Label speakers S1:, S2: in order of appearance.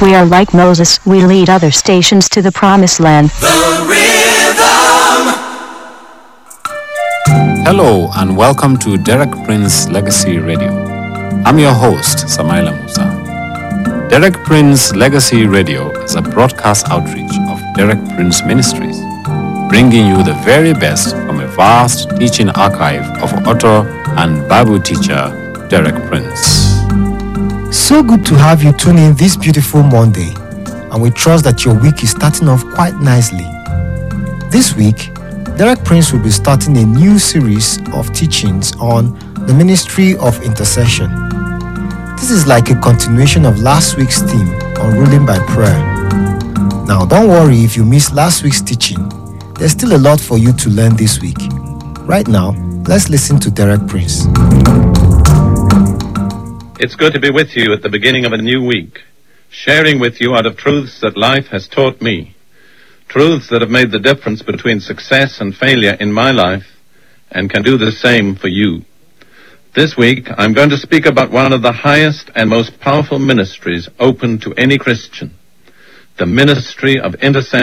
S1: We are like Moses, we lead other stations to the promised land.
S2: The Rhythm!
S3: Hello and welcome to Derek Prince Legacy Radio. I'm your host, Samaila Musa. Derek Prince Legacy Radio is a broadcast outreach of Derek Prince Ministries, bringing you the very best from a vast teaching archive of author and Bible teacher Derek Prince.
S4: So good to have you tune in this beautiful Monday, and we trust that your week is starting off quite nicely. This week, Derek Prince will be starting a new series of teachings on the ministry of intercession. This is like a continuation of last week's theme on ruling by prayer. Now, don't worry if you missed last week's teaching. There's still a lot for you to learn this week. Right now, let's listen to Derek Prince.
S5: It's good to be with you at the beginning of a new week, sharing with you out of truths that life has taught me, truths that have made the difference between success and failure in my life and can do the same for you. This week, I'm going to speak about one of the highest and most powerful ministries open to any Christian, the ministry of intercession.